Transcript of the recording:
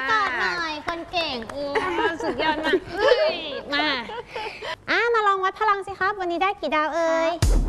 กอดหน่อยคนเก่งสุดยอดมากมาลองวัดพลังสิครับวันนี้ได้กี่ดาวเอ่ย